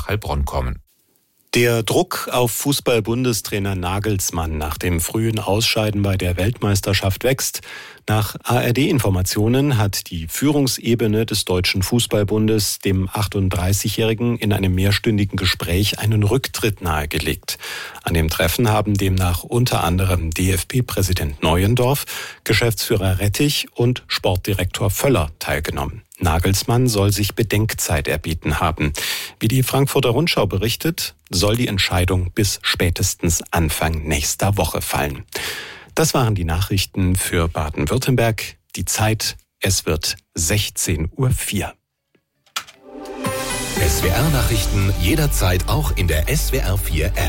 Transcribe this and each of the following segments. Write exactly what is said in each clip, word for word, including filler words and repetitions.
nach Heilbronn kommen. Der Druck auf Fußball-Bundestrainer Nagelsmann nach dem frühen Ausscheiden bei der Weltmeisterschaft wächst. Nach A R D-Informationen hat die Führungsebene des Deutschen Fußballbundes dem achtunddreißigjährigen in einem mehrstündigen Gespräch einen Rücktritt nahegelegt. An dem Treffen haben demnach unter anderem D F B-Präsident Neuendorf, Geschäftsführer Rettich und Sportdirektor Völler teilgenommen. Nagelsmann soll sich Bedenkzeit erbeten haben. Wie die Frankfurter Rundschau berichtet, soll die Entscheidung bis spätestens Anfang nächster Woche fallen. Das waren die Nachrichten für Baden-Württemberg. Die Zeit, es wird sechzehn Uhr vier. S W R-Nachrichten jederzeit auch in der S W R vier App.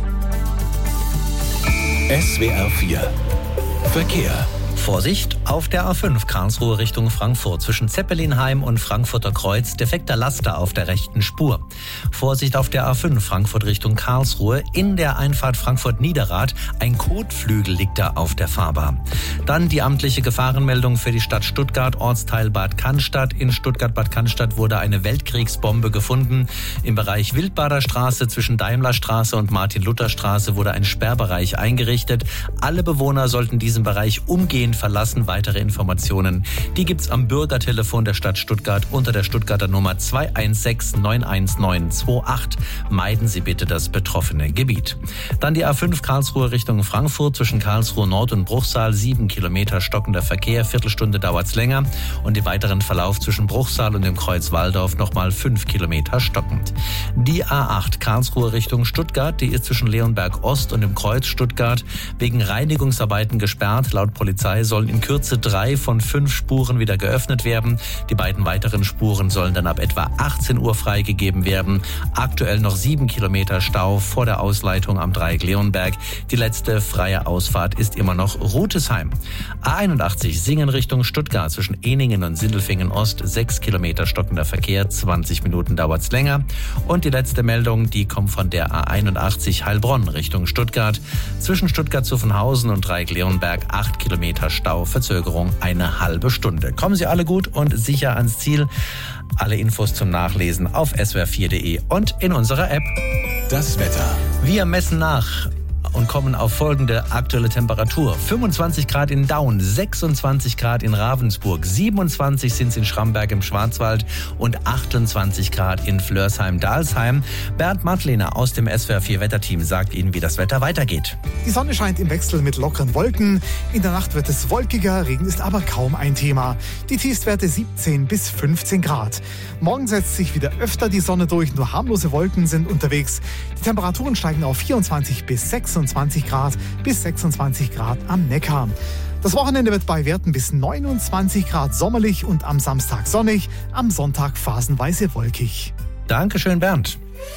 S W R vier Verkehr. Vorsicht, auf der A fünf Karlsruhe Richtung Frankfurt zwischen Zeppelinheim und Frankfurter Kreuz defekter Laster auf der rechten Spur. Vorsicht auf der A fünf Frankfurt Richtung Karlsruhe in der Einfahrt Frankfurt-Niederrad. Ein Kotflügel liegt da auf der Fahrbahn. Dann die amtliche Gefahrenmeldung für die Stadt Stuttgart, Ortsteil Bad Cannstatt. In Stuttgart-Bad Cannstatt wurde eine Weltkriegsbombe gefunden. Im Bereich Wildbader Straße zwischen Daimlerstraße und Martin-Luther-Straße wurde ein Sperrbereich eingerichtet. Alle Bewohner sollten diesen Bereich umgehend verlassen. Weitere Informationen, die gibt's am Bürgertelefon der Stadt Stuttgart unter der Stuttgarter Nummer zwei eins sechs neun eins neun zwei acht. Meiden Sie bitte das betroffene Gebiet. Dann die A fünf Karlsruhe Richtung Frankfurt zwischen Karlsruhe Nord und Bruchsal. Sieben Kilometer stockender Verkehr. Viertelstunde dauert's länger. Und im weiteren Verlauf zwischen Bruchsal und dem Kreuz Walldorf nochmal fünf Kilometer stockend. Die A acht Karlsruhe Richtung Stuttgart, die ist zwischen Leonberg Ost und dem Kreuz Stuttgart wegen Reinigungsarbeiten gesperrt. Laut Polizei sollen in Kürze drei von fünf Spuren wieder geöffnet werden. Die beiden weiteren Spuren sollen dann ab etwa achtzehn Uhr freigegeben werden. Aktuell noch sieben Kilometer Stau vor der Ausleitung am Dreieck Leonberg. Die letzte freie Ausfahrt ist immer noch Rutesheim. A einundachtzig Singen Richtung Stuttgart zwischen Eningen und Sindelfingen Ost. sechs Kilometer stockender Verkehr, zwanzig Minuten dauert's länger. Und die letzte Meldung, die kommt von der A einundachtzig Heilbronn Richtung Stuttgart. Zwischen Stuttgart-Zuffenhausen und Dreieck Leonberg acht Kilometer Stau, Verzögerung eine halbe Stunde. Kommen Sie alle gut und sicher ans Ziel. Alle Infos zum Nachlesen auf s w r vier punkt d e und in unserer App. Das Wetter. Wir messen nach und kommen auf folgende aktuelle Temperatur. fünfundzwanzig Grad in Daun, sechsundzwanzig Grad in Ravensburg, siebenundzwanzig sind es in Schramberg im Schwarzwald und achtundzwanzig Grad in Flörsheim-Dalsheim. Bernd Madlener aus dem S W R vier Wetterteam sagt Ihnen, wie das Wetter weitergeht. Die Sonne scheint im Wechsel mit lockeren Wolken. In der Nacht wird es wolkiger, Regen ist aber kaum ein Thema. Die Tiefstwerte siebzehn bis fünfzehn Grad. Morgen setzt sich wieder öfter die Sonne durch, nur harmlose Wolken sind unterwegs. Die Temperaturen steigen auf vierundzwanzig bis sechsundzwanzig Grad bis sechsundzwanzig Grad am Neckar. Das Wochenende wird bei Werten bis neunundzwanzig Grad sommerlich und am Samstag sonnig, am Sonntag phasenweise wolkig. Dankeschön, Bernd.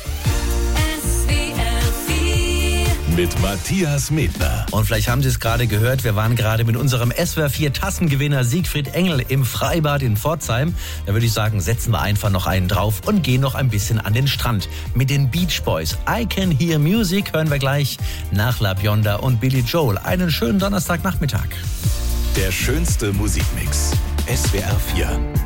Mit Matthias Medner. Und vielleicht haben Sie es gerade gehört, wir waren gerade mit unserem S W R vier Tassengewinner Siegfried Engel im Freibad in Pforzheim. Da würde ich sagen, setzen wir einfach noch einen drauf und gehen noch ein bisschen an den Strand mit den Beach Boys. I Can Hear Music hören wir gleich nach La Bionda und Billy Joel. Einen schönen Donnerstagnachmittag. Der schönste Musikmix. S W R vier.